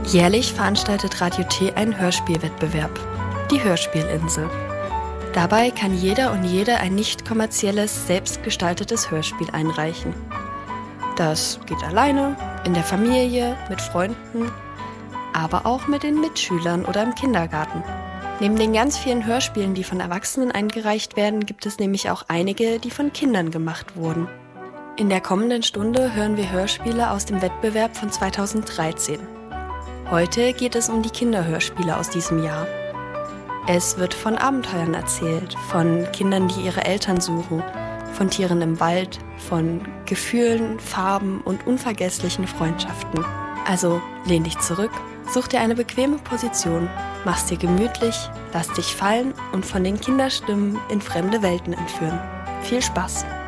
Jährlich veranstaltet Radio T einen Hörspielwettbewerb, die Hörspielinsel. Dabei kann jeder und jede ein nicht kommerzielles, selbstgestaltetes Hörspiel einreichen. Das geht alleine, in der Familie, mit Freunden, aber auch mit den Mitschülern oder im Kindergarten. Neben den ganz vielen Hörspielen, die von Erwachsenen eingereicht werden, gibt es nämlich auch einige, die von Kindern gemacht wurden. In der kommenden Stunde hören wir Hörspiele aus dem Wettbewerb von 2013. Heute geht es um die Kinderhörspiele aus diesem Jahr. Es wird von Abenteuern erzählt, von Kindern, die ihre Eltern suchen, von Tieren im Wald, von Gefühlen, Farben und unvergesslichen Freundschaften. Also lehn dich zurück, such dir eine bequeme Position, mach's dir gemütlich, lass dich fallen und von den Kinderstimmen in fremde Welten entführen. Viel Spaß!